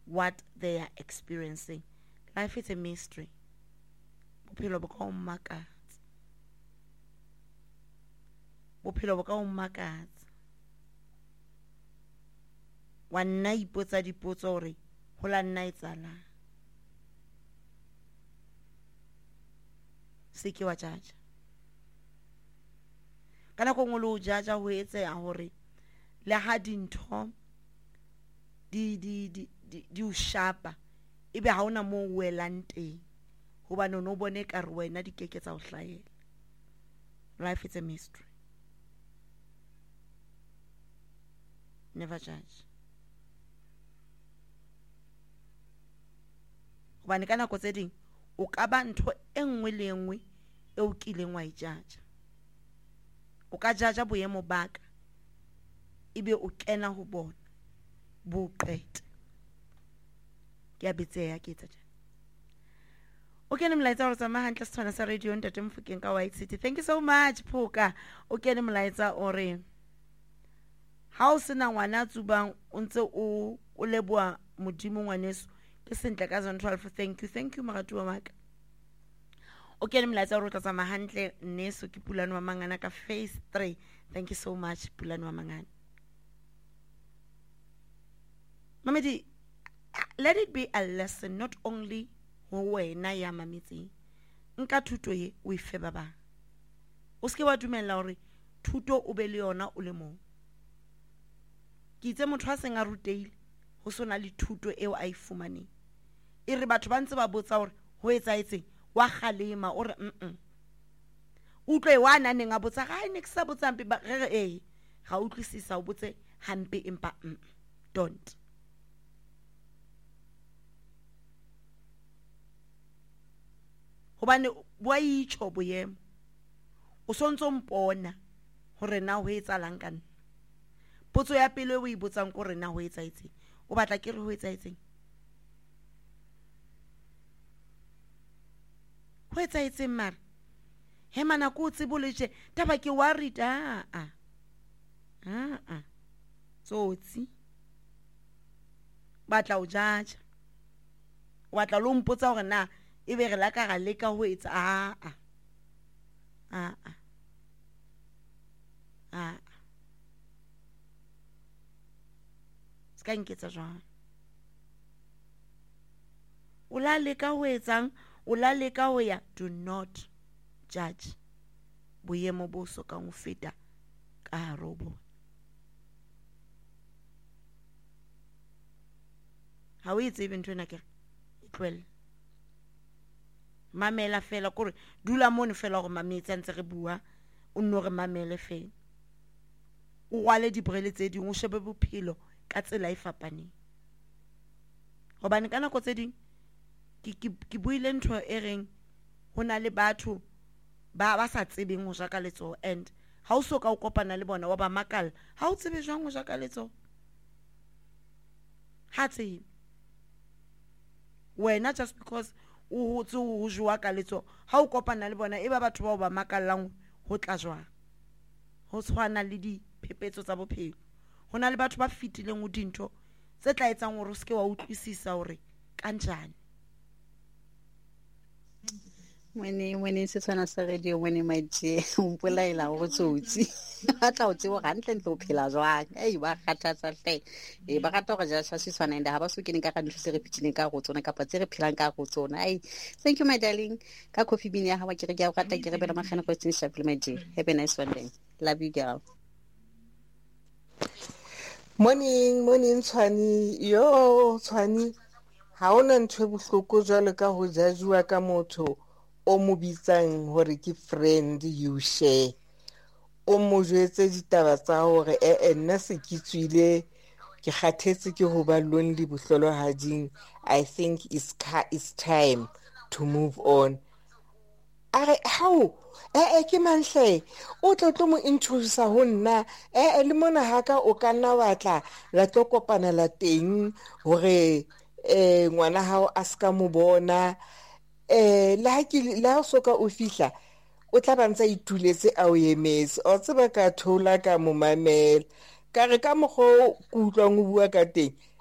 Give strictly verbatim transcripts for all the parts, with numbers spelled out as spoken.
what they are experiencing. Life is a mystery. Bophelo bo ka o makatsa. Bophelo bo ka o makatsa. Wa nna ipotsa dipotso hore ho la nna etsala. Se ke wa jaja. Kana go ngolo jaja ho etsa hore le ha dintho di di di di di o shapa ebe ha ona mo welang teng hobane no bone ka re wena di keke tsa o hlahela. Life is a mystery. Never judge. Hobane kana go tse ding o ka ba ntho enngwe le enngwe e o kileng wa ijaja. O ka jaja boemo baka ibe o kena ho bona bo qete. Ke a betseya ke etsa jana. Okay, mlaetsa o tsama hantle setswana sa radio Ntate Mofokeng ka White City. Thank you so much Phoka. Okay, mlaetsa o re ha o sena ngwana tsubang o ntse o o leboa modimo ngwaneso ke sentle ka zone twelve. Thank you, thank you Maratu wa maka. Okay, mlaetsa o tla tsama hantle Neso ke Pulane wa Mangana ka phase three. Thank you so much Pulane wa Mangana. Mamedi, let it be a lesson not only ho wena ya mametsi. Nka thuto ye o ife ba bang. O ske wa dumella hore thuto o be le yona o le mong. Ke itse motho a seng a ruteile ho sona le thuto eo a ifumaneng. E re batho ba ntse ba botsa hore ho etsaetseng wa khalema o re mm utlwe wa naneng a botsa ga ene ke sa botsa mpe ba re eh ga utlwisisa o botse hampe empa mm don't. Hobane bo itšho boyemo o sontso mpona hore na ho etsalang kana. Potso ya pele o e botsang ko re na ho etsaetseng o batla ke re ho etsaetseng ho etsaetseng mara he mana ko tsiboletse taba ke worried a a a a so tsi batla o jaja batla lo mpotsa hore na e be re la ka ga leka ho etsa a a a a a ska nketsa jwang o la leka ho etsang o la leka ho ya. Do not judge boyemo bo so ka o feta ka harobo. Ha o itse ntwe na ke itlwele mamela fela kore dula mone fela gore mametsi ntse re bua o nno re mamele fela o wale dibrele tse ding o shebe bophelo ka tsela e fapaneng. Hobane kana go tse ding ke ke buile ntho e reng hona le batho ba ba sa tsebeng ho jaka letso and ha o soka o kopana le bona wa ba makala ha o tsebe jwang ho jaka letso ha tsebe wena just because o hotse o jwa ka letso ha o kopana le bona e ba batho ba ba makallang ho tla jwa ho tshwana le di phepetso tsa bophelo. Hona le batho ba fitileng o dintho tse tla etsang hore o ske wa utlwisisa hore kanjani. Mwene mwene setswana sa radio mwene maje umpolaela go tsotsi a tla o tsebo gantle ntlo phela jwang ei ba kgathatsa hle e ba gata go ja sa setswana enda ha ba so kene ka ga ntlo se re pitšine ka go tsona kapa tse re phelang ka go tsona. Ai thank you my darling ka coffee bean ya ha wa ke re ke a go gata ke re bela magana go tsini sha maje. Have a nice one day. Love you girl. Morning morning Tshwani yo Tshwani ha ona ntwe bohloko jwalo ka ho jajwa ka motho o mo bitsang hore ke friend you share o mo jwetse ditaba tsa hore e e nna se ke tswile ke kgathetse ke ho ba lonely bohlolohading. I think it's it's time to move on. Are how eh eh ke manhle o tlotlo mo introduce ho nna eh le mona haka o kana batla la tlokopana la teng hore eh ngwana hao a ska mo bona eh la ke la soka o fihla o tla bantsa ituletse a o emetse o tseba ka thola ka mo mamela ka re ka mogo ku utlwang o bua ka teng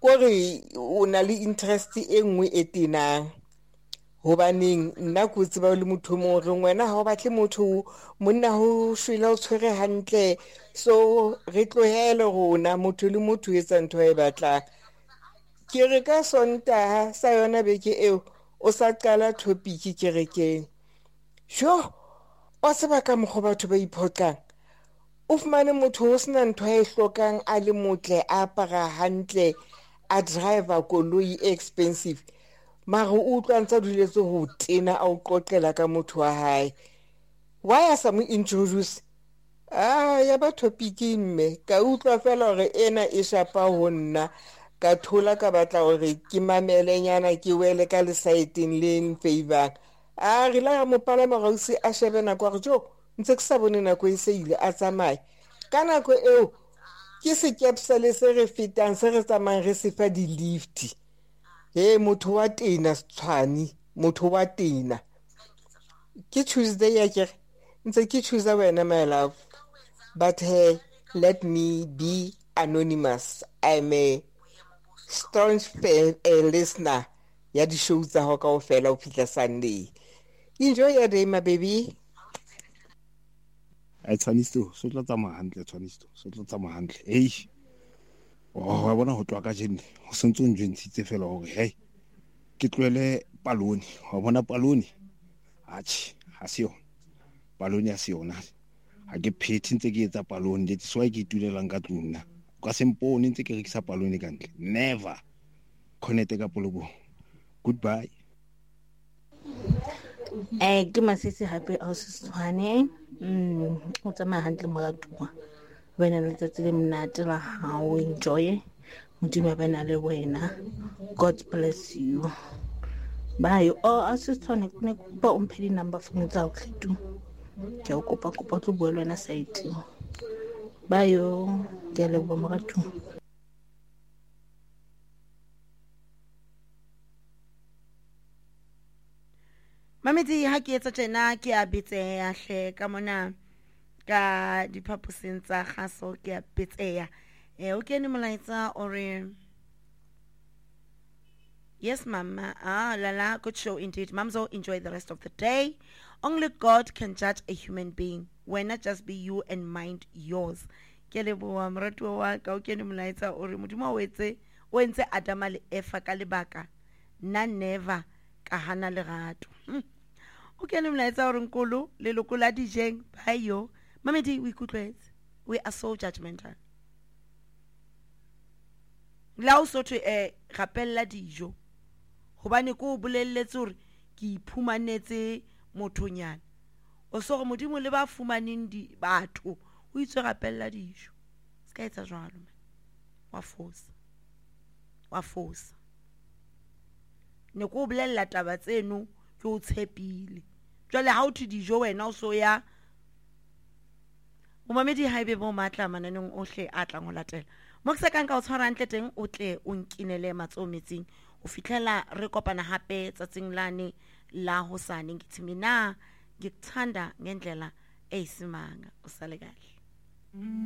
kore o na le interest e nngwe e tenang hobaneng nna go tseba le motho mo re ngwana ha o batle motho monna ho shwela o tshwere hantle so re tlohele rona motho le motho etsa ntho e batlang ke re ka sontaha sa yona beke eo o sa qala topic kerekeng sho o seba ka mokgo batho ba iphoqang o fumane motho o sena ntho e hlokang a le motle a apara hantle a driver koloi expensive mara o utlwa ntse duletse ho tena a o qoqela ka motho wa hae why a sa mo introduce ah ya ba topic mme ka utlwa fela hore ena e shapa ho nna ka thola ka batla hore ke mamelenyana ke wele ka le saeteng le favor a re la mo palama ga se a shebe na kwa jo ntse ke sa bone nako e se ile a tsamaye ka nako eo ke se capsule se re fetang se re tsamayang re se fa di lift he motho wa tena Tshwane motho wa tena ke Tuesday ya ke ntse ke choose wena my love but hey let me be anonymous. I'm a staunch fan, a listener ya di show tsa ho kaofela o fitla Sunday. Enjoy your day my baby. I Tshwanisto so tla tsamaya hantle Tshwanisto so tla tsamaya hantle hey oh wa bona ho twa ka jene ho sentse o njwentshitse fela hore hey ke tlwele paloni wa bona paloni achi ha se yona paloni ha se yona ha ke phethi ntse ke etsa paloni that's why ke itulelang ka tlung nna ka sempone ntse ke rekisa paloni ka ntle never connect ka polobo goodbye. Eh ke masisi hape a Setswana mm o tsamaya hantle moratuwa wena le tsatsi le mnate la ha o enjoy modimo ba na le wena God bless you bye oh a Setswana ne ba o mphedi number phone tsa o tlhetu ke o kopa kopa tlo bua le wena site bye yo ke le bo moratuwa. Mamedi ha ke etsa tjena ke a betseya hle ka mona ka diphaposeng tsa khaso ke a betseya eh o kene molaetsa ore yes mama ah lala good show indeed mamzo enjoy the rest of the day only God can judge a human being when not just be you and mind yours ke le bo amratu wa ka o kene molaetsa ore modimo o etse o entse Adama le Eva ka lebaka na never ka hana lerato hmm. O kene mlaetsa hore nkolo le loko la dijeng bayo Mamedi we ikutlwetse we are so judgmental la o so to eh rapella dijo hobane ko bolelletse hore ke iphumanetse mothonyana o so re modimo le ba fumaneng di batho o itse rapella dijo ska etsa jwalo wa fosa wa fosa ne ko bolella taba tseno ke o tshepile jwale ha o thi dijo wena o so ya o Mamedi haebe bo matla mananeng ohle a tlang ho latela mo ke se ka nka o tshwara ntle teng o tle o nkinele matsometsing o fitlela re kopana hape tsatsing lane la hosane ngithi mina ngikuthanda ngendlela eyisimanga usale kahle.